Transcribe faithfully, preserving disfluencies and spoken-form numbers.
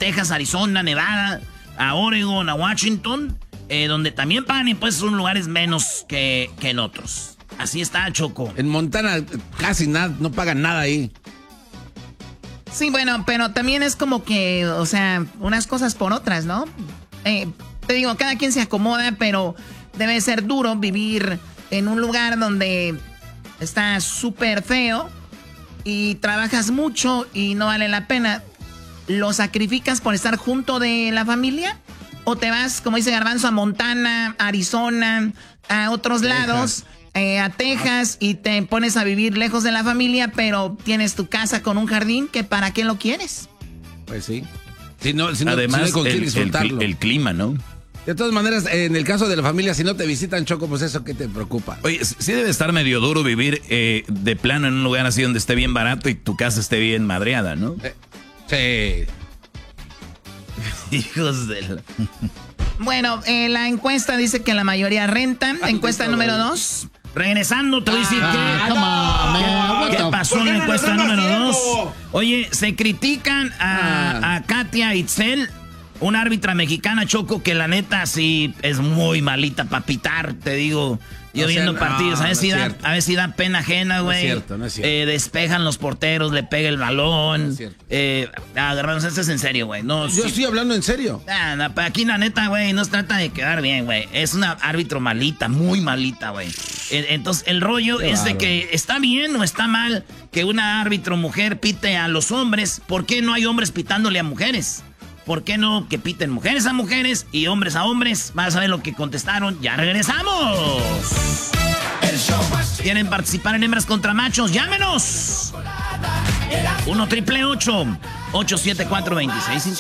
Texas, Arizona, Nevada, a Oregon, a Washington, eh, donde también pagan impuestos en lugares menos que, que en otros. Así está, Choco. En Montana casi nada, no pagan nada ahí. Sí, bueno, pero también es como que, o sea, unas cosas por otras, ¿no? Eh, te digo, cada quien se acomoda, pero debe ser duro vivir en un lugar donde está súper feo y trabajas mucho y no vale la pena. ¿Lo sacrificas por estar junto de la familia? ¿O te vas, como dice Garbanzo, a Montana, Arizona, a otros Texas. lados, eh, a Texas, y te pones a vivir lejos de la familia, pero tienes tu casa con un jardín, que para qué lo quieres? Pues sí. Si no, si no, Además, si no el, el, el clima, ¿no? De todas maneras, en el caso de la familia, si no te visitan, Choco, pues eso, ¿qué te preocupa? Oye, sí debe estar medio duro vivir eh, de plano en un lugar así donde esté bien barato y tu casa esté bien madreada, ¿no? Eh, sí. Hijos de la... Bueno, eh, la encuesta dice que la mayoría rentan. Encuesta número dos. Regresando, te voy a decir ah, que, ¿qué, ¿qué pasó en la encuesta número dos? Oye, se critican a, ah. a Katia Itzel, una árbitra mexicana, Choco, que la neta sí es muy malita para pitar, te digo. Yo no viendo sé, partidos, no, a, ver no si da, a ver si da pena ajena, güey. No es cierto, no es cierto. Eh, despejan los porteros, le pega el balón. No es cierto. Eh, agarrarnos, esto es en serio, güey. No, Yo sí. estoy hablando en serio. Nah, nah, aquí la neta, güey, no se trata de quedar bien, güey. Es una árbitro malita, muy malita, güey. Entonces, el rollo Qué es bárbaro. de que está bien o está mal que una árbitro mujer pite a los hombres. ¿Por qué no hay hombres pitándole a mujeres? ¿Por qué no que piten mujeres a mujeres y hombres a hombres? Vas a ver lo que contestaron. ¡Ya regresamos! ¿Quieren participar en Hembras contra Machos? ¡Llámenos! uno triple ocho, ocho siete cuatro, dos seis cinco